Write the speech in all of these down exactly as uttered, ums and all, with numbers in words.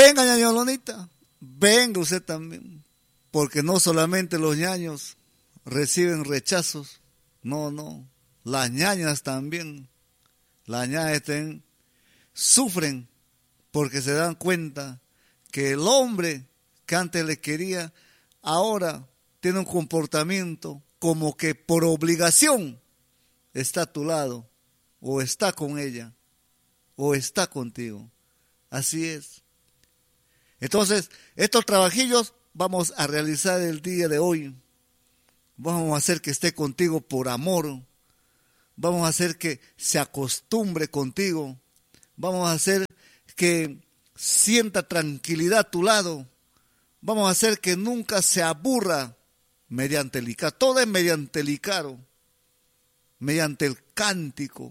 Venga, ñaño Lonita, venga usted también, porque no solamente los ñaños reciben rechazos, no, no, las ñañas también, las ñañas también sufren porque se dan cuenta que el hombre que antes le quería, ahora tiene un comportamiento como que por obligación está a tu lado, o está con ella, o está contigo. Así es. Entonces, estos trabajillos vamos a realizar el día de hoy. Vamos a hacer que esté contigo por amor. Vamos a hacer que se acostumbre contigo. Vamos a hacer que sienta tranquilidad a tu lado. Vamos a hacer que nunca se aburra mediante el icaro. Todo es mediante el icaro, mediante el cántico,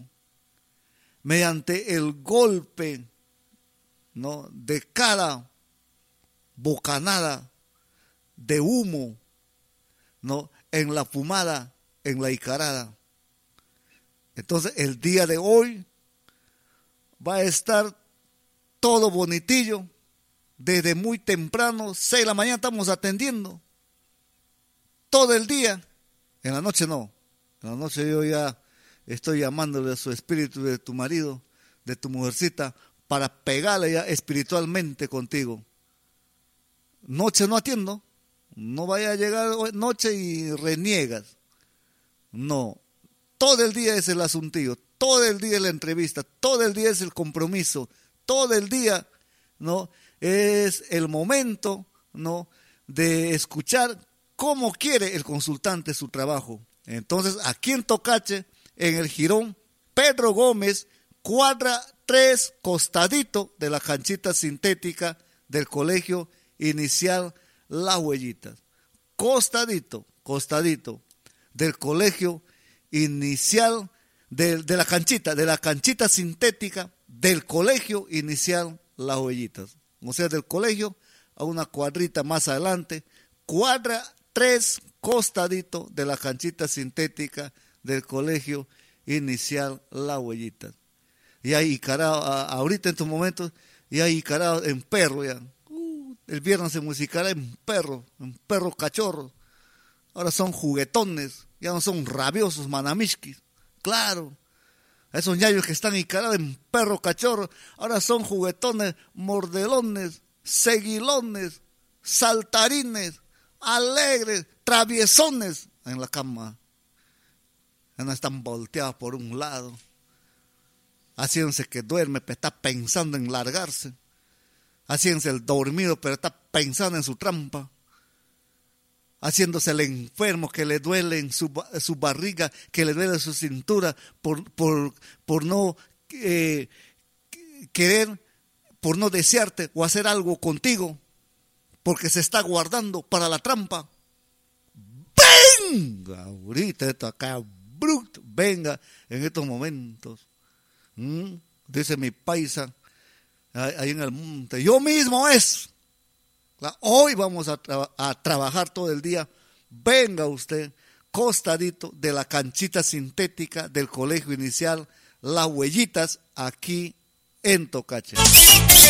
mediante el golpe, ¿no?, de cada bocanada de humo, ¿no?, en la fumada, en la icarada. Entonces el día de hoy va a estar todo bonitillo. Desde muy temprano, seis de la mañana estamos atendiendo. Todo el día. En la noche no. En la noche yo ya estoy llamándole a su espíritu de tu marido, de tu mujercita, para pegarle ya espiritualmente contigo. Noche no atiendo. No vaya a llegar noche y reniegas. No. Todo el día es el asuntillo. Todo el día es la entrevista. Todo el día es el compromiso. Todo el día, ¿no?, es el momento, ¿no?, de escuchar cómo quiere el consultante su trabajo. Entonces, aquí en Tocache, en el jirón Pedro Gómez, cuadra tres, costadito de la canchita sintética del Colegio Inicial Las Huellitas. Costadito, costadito del Colegio Inicial, de, de la canchita, de la canchita sintética del Colegio Inicial Las Huellitas. O sea, del colegio a una cuadrita más adelante, cuadra tres, costadito de la canchita sintética del Colegio Inicial Las Huellitas. Y hay Icarao, ahorita en estos momentos, y hay Icarao en perro ya. Uh, el viernes se musicará en perro, en perro cachorro. Ahora son juguetones, ya no son rabiosos manamishkis. Claro. Esos ñayos que están encarados en perro cachorro, ahora son juguetones, mordelones, seguilones, saltarines, alegres, traviesones en la cama. Ya no están volteados por un lado, haciéndose que duerme, pero está pensando en largarse. Haciéndose el dormido, pero está pensando en su trampa. Haciéndose el enfermo que le duele en su, su barriga, que le duele su cintura, por, por, por no eh, querer, por no desearte o hacer algo contigo, porque se está guardando para la trampa. Venga, ahorita esto acá, bruto, venga en estos momentos. ¿Mm? Dice mi paisa, ahí en el monte, yo mismo es. Hoy vamos a, tra- a trabajar todo el día. Venga usted, costadito de la canchita sintética del Colegio Inicial Las Huellitas, aquí en Tocache.